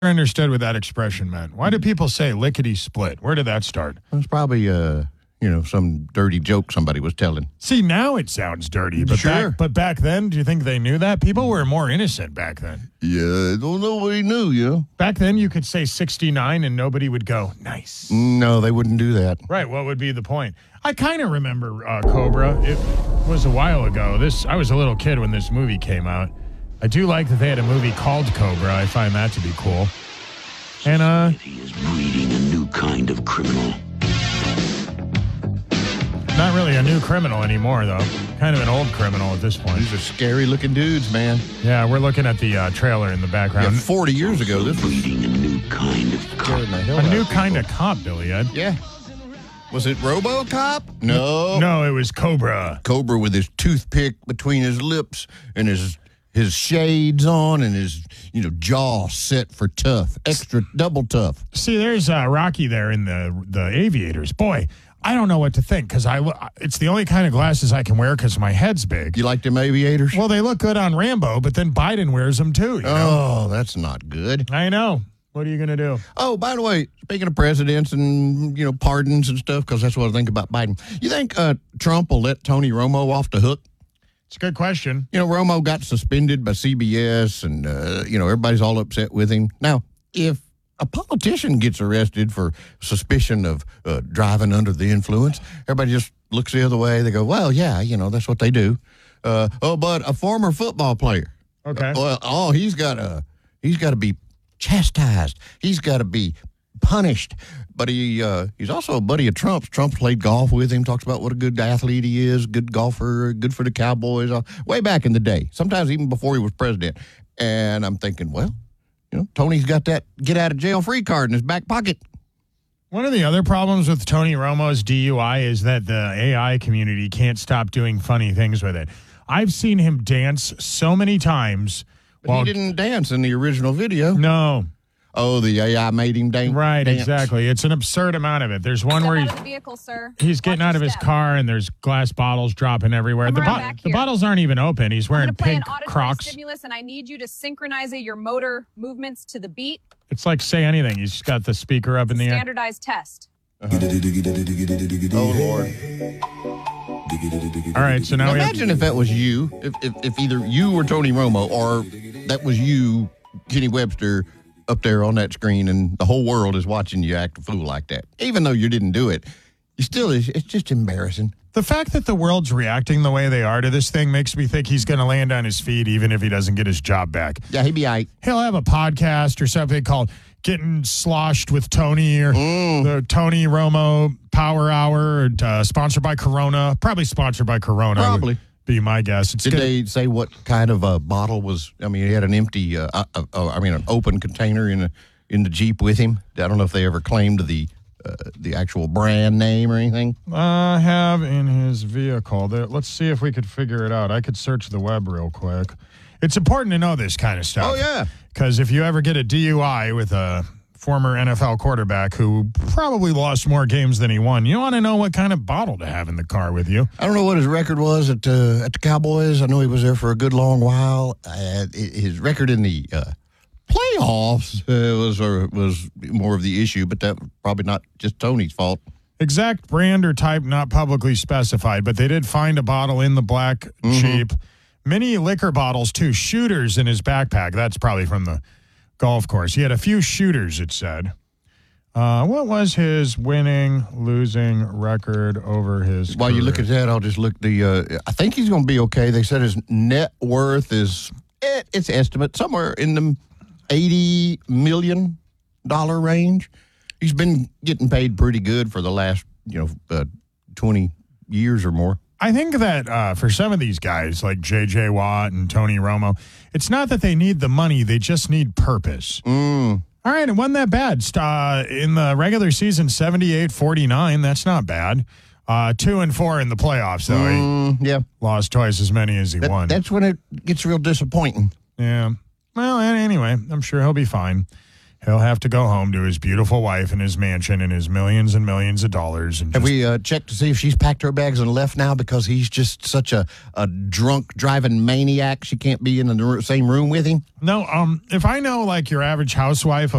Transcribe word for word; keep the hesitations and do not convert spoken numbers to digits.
understood what that expression meant. Why do people say lickety split? Where did that start? It's probably, uh, you know, some dirty joke somebody was telling. See, now it sounds dirty, but Sure. back, but back then, do you think they knew that? People were more innocent back then. Yeah, I don't know what he knew, you know. Back then, you could say sixty-nine and nobody would go, nice. No, they wouldn't do that. Right, what would be the point? I kind of remember uh, Cobra. It was a while ago. This I was a little kid when this movie came out. I do like that they had a movie called Cobra. I find that to be cool. And, uh... He is breeding a new kind of criminal. Not really a new criminal anymore, though. Kind of an old criminal at this point. These are scary-looking dudes, man. Yeah, we're looking at the uh, trailer in the background. Yeah, forty years ago, this was Breeding a new kind of cop. scaring the hell A out new of kind people. of cop, Billy Ed. Yeah. Was it RoboCop? No. No, it was Cobra. Cobra with his toothpick between his lips and his his shades on and his, you know, jaw set for tough, extra double tough. See, there's uh, Rocky there in the the aviators. Boy, I don't know what to think because I lo- it's the only kind of glasses I can wear because my head's big. You like them aviators? Well, they look good on Rambo, but then Biden wears them too. You know? Oh, that's not good. I know. What are you going to do? Oh, by the way, speaking of presidents and, you know, pardons and stuff, because that's what I think about Biden. You think uh, Trump will let Tony Romo off the hook? It's a good question. You know, Romo got suspended by C B S and, uh, you know, everybody's all upset with him. Now, if a politician gets arrested for suspicion of uh, driving under the influence, everybody just looks the other way. They go, well, yeah, you know, that's what they do. Uh, oh, but a former football player. Okay. Well, oh, he's got to he's got to be chastised. He's got to be punished. But he uh, he's also a buddy of Trump's. Trump played golf with him, talks about what a good athlete he is, good golfer, good for the Cowboys, uh, way back in the day, sometimes even before he was president. And I'm thinking, well, you know, Tony's got that get-out-of-jail-free card in his back pocket. One of the other problems with Tony Romo's D U I is that the A I community can't stop doing funny things with it. I've seen him dance so many times. But while, he didn't dance in the original video. No. Oh, the A I made him dance. Right, dance. exactly. It's an absurd amount of it. There's one where Step he's, out of the vehicle, sir. he's getting Watch out of your his step. car and there's glass bottles dropping everywhere. Come The, right bo- back the here. bottles aren't even open. He's I'm wearing going to play pink an auditory Crocs. stimulus, and I need you to synchronize your motor movements to the beat. It's like say anything. He's just got the speaker up in the air. Standardized test. Oh, Lord. All right, so now we have, Imagine if that was you, if, if if either you were Tony Romo or that was you, Kenny Webster, up there on that screen and the whole world is watching you act a fool like that. Even though you didn't do it, you still, it's just embarrassing. the fact that the world's reacting the way they are to this thing makes me think he's going to land on his feet even if he doesn't get his job back. Yeah, he'd be all right. He'll have a podcast or something called Getting Sloshed with Tony or Mm. the Tony Romo Power Hour, uh, sponsored by Corona. Probably sponsored by Corona. Probably. Would be my guess. It's Did gonna- they say what kind of a bottle was? I mean, he had an empty, uh, uh, uh, I mean, an open container in a, in the Jeep with him. I don't know if they ever claimed the uh, the actual brand name or anything. I have in his vehicle. There, let's see if we could figure it out. I could search the web real quick. It's important to know this kind of stuff. Oh, yeah. Because if you ever get a D U I with a former N F L quarterback who probably lost more games than he won, you want to know what kind of bottle to have in the car with you. I don't know what his record was at uh, at the Cowboys. I know he was there for a good long while. Uh, his record in the uh, playoffs uh, was or was more of the issue, but that was probably not just Tony's fault. Exact brand or type not publicly specified, but they did find a bottle in the black Jeep. Many liquor bottles, too. Shooters in his backpack. That's probably from the golf course. He had a few shooters, it said. Uh, what was his winning, losing record over his While you look career? at that, I'll just look the. Uh, I think he's going to be okay. They said his net worth is eh, it's estimate somewhere in the eighty million dollar range. He's been getting paid pretty good for the last you know uh, twenty years or more. I think that uh, for some of these guys, like J J. Watt and Tony Romo, it's not that they need the money. They just need purpose. Mm. All right, it wasn't that bad. Uh, in the regular season, seventy-eight forty-nine. That's not bad. Uh, two and four in the playoffs, though. Mm, yeah, He lost twice as many as he that, won. that's when it gets real disappointing. Yeah. Well, anyway, I'm sure he'll be fine. He'll have to go home to his beautiful wife and his mansion and his millions and millions of dollars. And Have just- we uh, checked to see if she's packed her bags and left now because he's just such a, a drunk driving maniac? She can't be in the same room with him. No, um, if I know like your average housewife